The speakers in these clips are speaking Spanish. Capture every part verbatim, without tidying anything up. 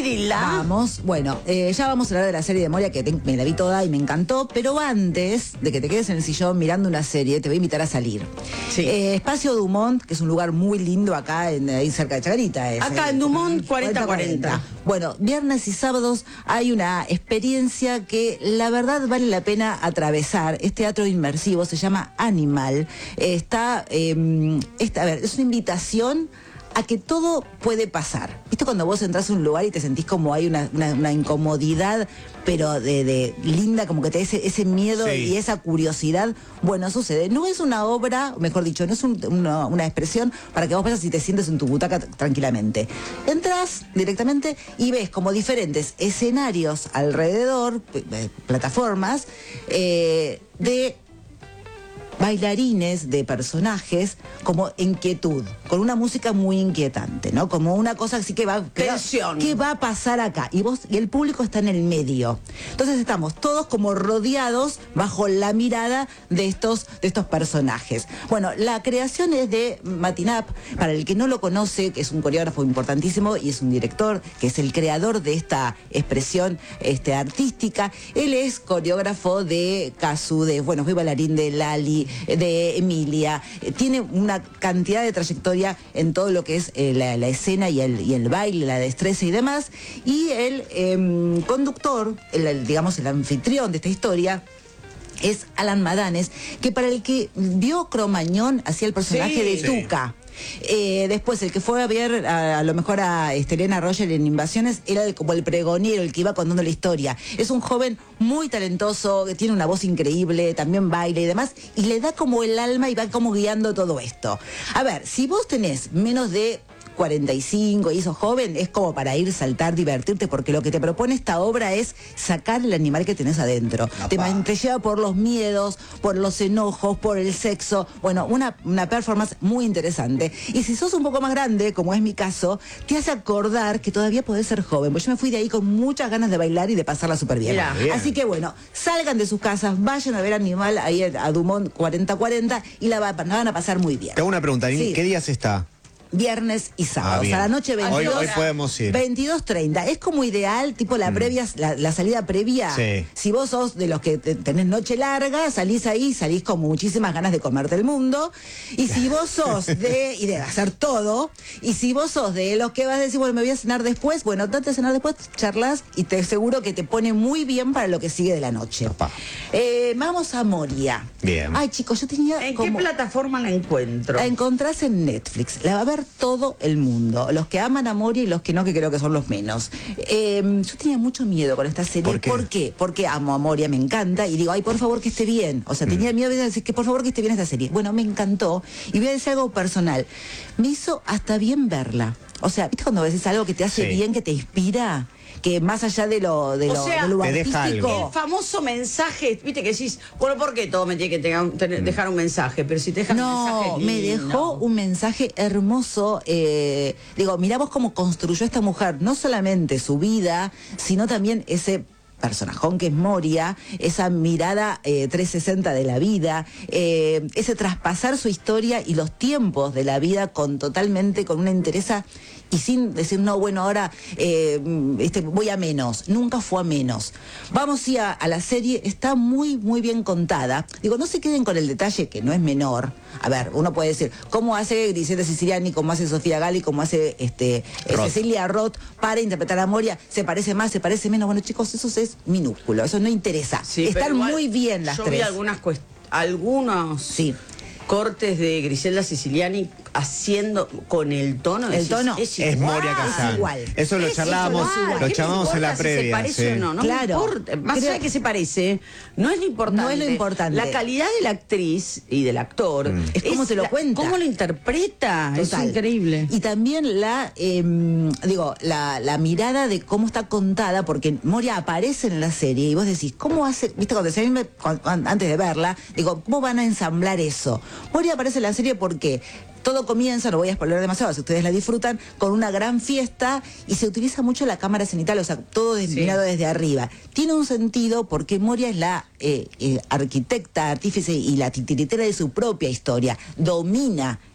Lila. Vamos, bueno, eh, ya vamos a hablar de la serie de Moria, que te, me la vi toda y me encantó, pero antes de que te quedes en el sillón mirando una serie, te voy a invitar a salir. Sí. Eh, Espacio Dumont, que es un lugar muy lindo acá, en, ahí cerca de Chacarita. Es, Acá en Dumont cuarenta cuarenta. Bueno, viernes y sábados hay una experiencia que la verdad vale la pena atravesar. Es teatro inmersivo, se llama Animal. Eh, está, eh, está, a ver, es una invitación a que todo puede pasar. ¿Viste cuando vos entras a un lugar y te sentís como hay una, una, una incomodidad, pero de, de linda, como que te da ese, ese miedo sí. y esa curiosidad? Bueno, sucede. No es una obra, mejor dicho, no es un, una, una expresión para que vos vayas y te sientes en tu butaca tranquilamente. Entras directamente y ves como diferentes escenarios alrededor, plataformas, eh, de bailarines, de personajes, como inquietud, con una música muy inquietante, ¿no? Como una cosa así que va... Tensión. ¿Qué va a pasar acá? Y vos, y el público está en el medio. Entonces estamos todos como rodeados bajo la mirada de estos, de estos personajes. Bueno, la creación es de Matinap, para el que no lo conoce, que es un coreógrafo importantísimo y es un director, que es el creador de esta expresión este, artística. Él es coreógrafo de Kazu, de, bueno, fue bailarín de Lali, de Emilia, tiene una cantidad de trayectoria en todo lo que es eh, la, la escena y el, y el baile, la destreza y demás, y el eh, conductor, el, el, digamos el anfitrión de esta historia, es Alan Madanes, que para el que vio Cromañón hacía el personaje sí, de sí. Tuca. Eh, después, el que fue a ver a, a lo mejor a Elena Roger en Invasiones era el, como el pregonero, el que iba contando la historia. Es un joven muy talentoso, que tiene una voz increíble, también baila y demás, y le da como el alma y va como guiando todo esto. A ver, si vos tenés menos de cuarenta y cinco y sos joven, es como para ir, saltar, divertirte, porque lo que te propone esta obra es sacar el animal que tenés adentro. Te, te lleva por los miedos, por los enojos, por el sexo. Bueno, una, una performance muy interesante. Y si sos un poco más grande, como es mi caso, te hace acordar que todavía podés ser joven. Pues yo me fui de ahí con muchas ganas de bailar y de pasarla súper bien. bien. Así que bueno, salgan de sus casas, vayan a ver Animal ahí a Dumont cuarenta cuarenta y la, va, la van a pasar muy bien. Te hago una pregunta, sí. ¿qué días está? Viernes y sábado, ah, a la noche veintidós, hoy, hoy podemos ir. veintidós treinta. Es como ideal, tipo la mm. previa, la, la salida previa. Sí. Si vos sos de los que te, tenés noche larga, salís ahí, salís con muchísimas ganas de comerte el mundo. Y si vos sos de, y de hacer todo, y si vos sos de los que vas a decir, bueno, me voy a cenar después, bueno, date a cenar después, charlas, y te aseguro que te pone muy bien para lo que sigue de la noche. Eh, vamos a Moria. Bien. Ay, chicos, yo tenía ¿En como... qué plataforma la encuentro? La encontrás en Netflix. La va a ver todo el mundo, los que aman a Moria y los que no, que creo que son los menos. Eh, yo tenía mucho miedo con esta serie. ¿Por qué? ¿Por qué? Porque amo a Moria, me encanta, y digo, ay, por favor que esté bien. O sea, mm. tenía miedo de decir que por favor que esté bien esta serie. Bueno, me encantó, y voy a decir algo personal. Me hizo hasta bien verla. O sea, ¿viste cuando ves algo que te hace sí. bien, que te inspira? Que más allá de lo, de lo, o sea, de lo artístico, el famoso mensaje, viste que decís, bueno, ¿por qué todo me tiene que tener, tener, dejar un mensaje? Pero si te dejan no, un mensaje me dejó un mensaje hermoso. Eh, digo, mirá vos cómo construyó esta mujer, no solamente su vida, sino también ese personajón que es Moria, esa mirada eh, trescientos sesenta de la vida, eh, ese traspasar su historia y los tiempos de la vida con totalmente, con una entereza y sin decir, no, bueno, ahora eh, este, voy a menos. Nunca fue a menos. Vamos sí, a, a la serie, está muy, muy bien contada. Digo, no se queden con el detalle, que no es menor. A ver, uno puede decir, ¿cómo hace Griselda Siciliani, cómo hace Sofía Gali, cómo hace este, Cecilia Roth para interpretar a Moria? ¿Se parece más, se parece menos? Bueno, chicos, eso es minúsculo, eso no interesa. Sí, están muy bien las yo tres. Yo vi algunas algunos sí. cortes de Griselda Siciliani haciendo con el tono. El tono es, es Moria Kazan. Es igual. Eso lo es charlábamos, igual. lo charlábamos en la si previa. Se parece sí. o no, no claro. me importa. Más allá de que se parece, no es lo importante. No es lo importante. La calidad de la actriz y del actor mm. es cómo te lo la, cuenta. Cómo lo interpreta. Total. Es increíble. Y también la, eh, digo, la, la mirada de cómo está contada, porque Moria aparece en la serie y vos decís, ¿cómo hace? Viste, cuando se me, antes de verla, digo, ¿cómo van a ensamblar eso? Moria aparece en la serie porque todo comienza, no voy a spoiler demasiado, si ustedes la disfrutan, con una gran fiesta y se utiliza mucho la cámara cenital, o sea, todo sí. mirado desde arriba. Tiene un sentido porque Moria es la eh, eh, arquitecta, artífice y la titiritera de su propia historia. Domina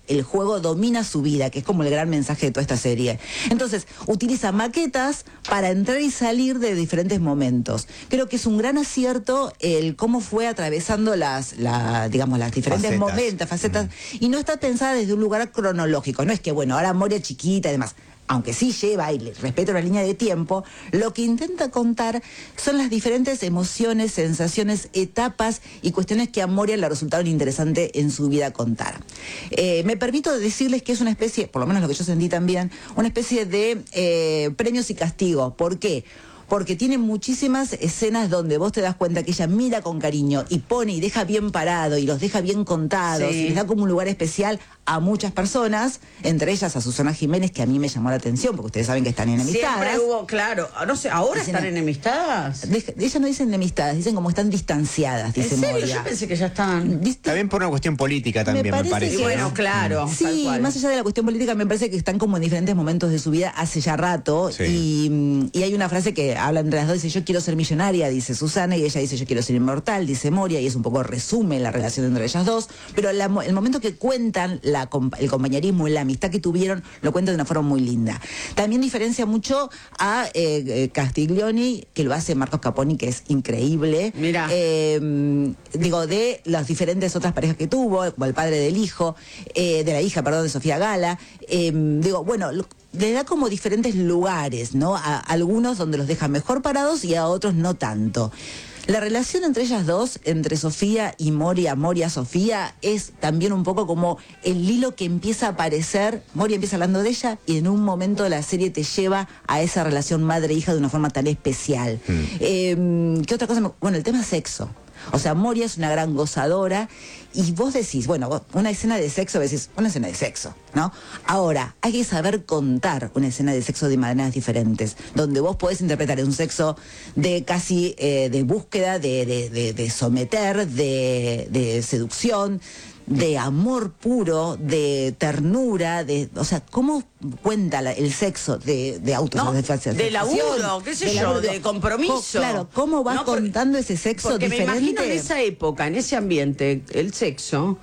el juego domina su vida, que es como el gran mensaje de toda esta serie. Entonces, utiliza maquetas para entrar y salir de diferentes momentos. Creo que es un gran acierto el cómo fue atravesando las, la, digamos, las diferentes Facetas. momentos, facetas, mm. y no está pensada desde un lugar cronológico. No es que, bueno, ahora Moria chiquita y demás. Aunque sí lleva y respeta una línea de tiempo, lo que intenta contar son las diferentes emociones, sensaciones, etapas y cuestiones que a Moria le resultaron interesantes en su vida contar. Eh, me permito decirles que es una especie, por lo menos lo que yo sentí también, una especie de eh, premios y castigos. ¿Por qué? Porque tiene muchísimas escenas donde vos te das cuenta que ella mira con cariño y pone y deja bien parado y los deja bien contados, sí. Y les da como un lugar especial a muchas personas, entre ellas a Susana Jiménez, que a mí me llamó la atención, porque ustedes saben que están enemistadas. Siempre hubo, claro, no sé, ¿ahora dicen, están enemistadas? De, de ellas no dicen enemistadas, dicen como están distanciadas, dice ¿En serio? Moria. Yo pensé que ya están... También por una cuestión política también, me, me parece. Que, bueno, claro. Sí, más allá de la cuestión política, me parece que están como en diferentes momentos de su vida hace ya rato, sí. y, y hay una frase que habla entre las dos, dice, yo quiero ser millonaria, dice Susana, y ella dice, yo quiero ser inmortal, dice Moria, y es un poco resume la relación entre ellas dos, pero la, el momento que cuentan la, el compañerismo y la amistad que tuvieron, lo cuentan de una forma muy linda. También diferencia mucho a eh, Castiglioni, que lo hace Marcos Caponi, que es increíble. Mira. Eh, digo, de las diferentes otras parejas que tuvo, como el padre del hijo, eh, de la hija, perdón, de Sofía Gala. Eh, digo, bueno, lo, le da como diferentes lugares, ¿no? A algunos donde los deja mejor parados y a otros no tanto. La relación entre ellas dos, entre Sofía y Moria, Moria-Sofía, es también un poco como el hilo que empieza a aparecer. Moria empieza hablando de ella y en un momento de la serie te lleva a esa relación madre-hija de una forma tan especial. Mm. Eh, ¿Qué otra cosa? Me... Bueno, el tema sexo. O sea, Moria es una gran gozadora y vos decís, bueno, una escena de sexo, decís, una escena de sexo, ¿no? Ahora, hay que saber contar una escena de sexo de maneras diferentes, donde vos podés interpretar un sexo de casi eh, de búsqueda, de, de, de, de someter, de, de seducción, de amor puro, de ternura, de, o sea, ¿cómo cuenta la, el sexo de, de autosatisfacción? No, de laburo, qué sé de yo, laburo, de compromiso. Claro, ¿cómo vas no, contando ese sexo porque diferente? Porque me imagino en esa época, en ese ambiente, el sexo...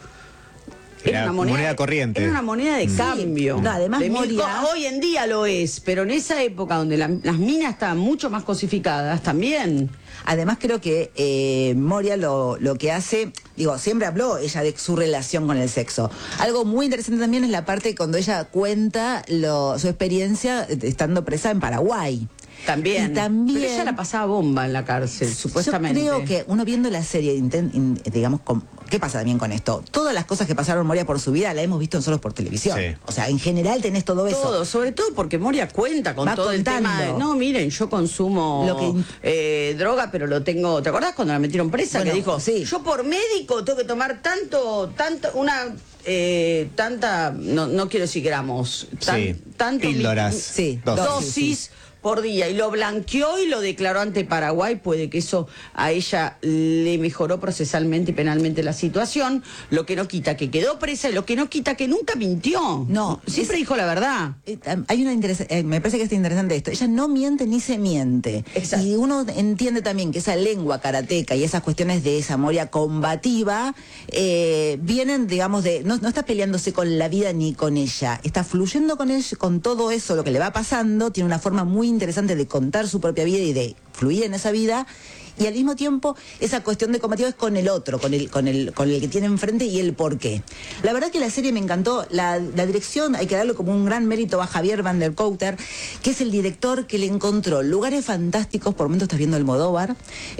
Era, era una moneda, moneda corriente. Era una moneda de sí. cambio. No, además de Moria... Hoy en día lo es, pero en esa época donde la, las minas estaban mucho más cosificadas también... Además creo que eh, Moria lo, lo que hace, digo, siempre habló ella de su relación con el sexo. Algo muy interesante también es la parte cuando ella cuenta lo, su experiencia estando presa en Paraguay. También. Y también. Pero ella la pasaba bomba en la cárcel, supuestamente. Yo creo que uno viendo la serie, intent, in, digamos, con, ¿qué pasa también con esto? Todas las cosas que pasaron Moria por su vida la hemos visto solo por televisión. Sí. O sea, en general tenés todo eso. Todo, sobre todo porque Moria cuenta con Va todo contando. el tema de, no, miren, yo consumo lo que... eh, droga, pero lo tengo... ¿Te acordás cuando la metieron presa? Bueno, que dijo, sí. Yo por médico tengo que tomar tanto, tanto, una... Eh, tanta, no, no quiero decir gramos, tan, sí. tanto píldoras, sí. dosis, dosis sí. por día, y lo blanqueó y lo declaró ante Paraguay. Puede que eso a ella le mejoró procesalmente y penalmente la situación, lo que no quita que quedó presa y lo que no quita que nunca mintió. No, siempre es, dijo la verdad. Hay una eh, me parece que es interesante esto. Ella no miente ni se miente. Exacto. Y uno entiende también que esa lengua karateca y esas cuestiones de esa Moria combativa eh, vienen, digamos, de no, no está peleándose con la vida ni con ella, está fluyendo con ella, con todo eso, lo que le va pasando, tiene una forma muy interesante de contar su propia vida y de fluir en esa vida, y al mismo tiempo esa cuestión de combativo es con el otro, con el, con el, con el que tiene enfrente y el por qué. La verdad que la serie me encantó, la, la dirección hay que darle como un gran mérito a Javier Van der Kouter, que es el director que le encontró lugares fantásticos, por momentos estás viendo Almodóvar,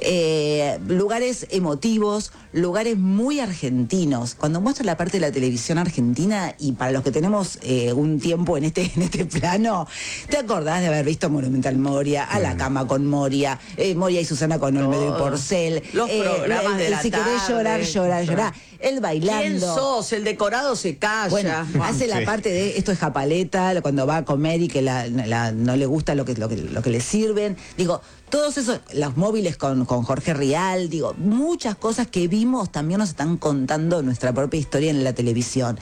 eh, lugares emotivos, lugares muy argentinos. Cuando muestra la parte de la televisión argentina, y para los que tenemos eh, un tiempo en este, en este plano, ¿te acordás de haber visto Monumental Moria, A la cama con Moria, eh, Moria y Susana con Olmedo y Porcel, los eh, programas de el, la si tarde, querés llorar, llorar, llorar, él bailando. ¿Quién sos? El decorado se calla. Bueno, bueno hace la sí. parte de esto es japaleta, cuando va a comer y que la, la, no le gusta lo que, lo que, lo que le sirven. Digo, todos esos, los móviles con, con Jorge Rial, digo, muchas cosas que vimos también nos están contando nuestra propia historia en la televisión.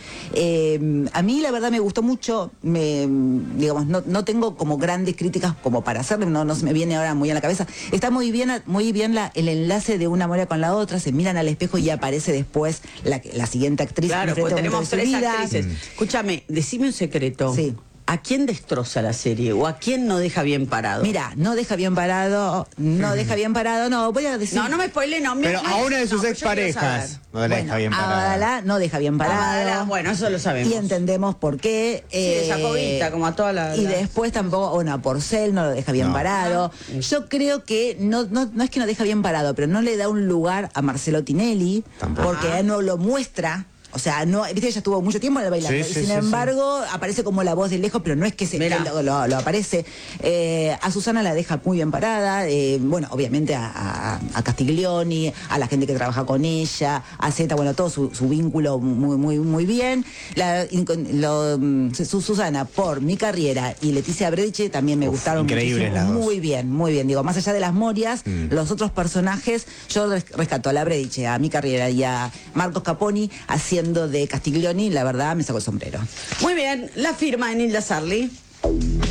Eh, a mí la verdad me gustó mucho, me, digamos, no, no tengo como grandes críticas como para hacerle, no, no se me viene ahora muy a la cabeza. Está muy bien, muy muy bien la, el enlace de una Moria con la otra, se miran al espejo y aparece después la, la siguiente actriz. Claro, porque tenemos tres vida. actrices. Mm. Escúchame, decime un secreto. Sí. ¿A quién destroza la serie o a quién no deja bien parado? Mira, no deja bien parado, no deja bien parado, no, voy a decir... No, no me spoile, no. Pero no, a una de sus no, exparejas no la bueno, deja bien a parada. Badalá no deja bien parado. Badalá, bueno, eso lo sabemos. Y entendemos por qué. Sí, de Jacobita, como a toda la... Y la... después tampoco, bueno, a Porcel no lo deja bien No. parado. Ah. Yo creo que no, no, no es que no deja bien parado, pero no le da un lugar a Marcelo Tinelli, Tampoco. porque Ah. él no lo muestra. O sea, no, viste, ella estuvo mucho tiempo en el bailando. Sí, y sí, sin sí, embargo, sí. aparece como la voz de lejos, pero no es que se Mirá. que lo, lo, lo aparece. Eh, a Susana la deja muy bien parada. Eh, bueno, obviamente a, a, a Castiglioni, a la gente que trabaja con ella, a Zeta, bueno, todo su, su vínculo muy, muy, muy bien. La, lo, su, Susana por Mi Carriera y Leticia Brediche también me Uf, gustaron increíbles muchísimo. las dos. Muy bien, muy bien. Digo, más allá de las Morias, mm. los otros personajes, yo rescato a la Brediche, a Mi Carriera y a Marcos Caponi haciendo de Castiglioni, la verdad me sacó el sombrero. Muy bien, la firma de Nilda Sarli.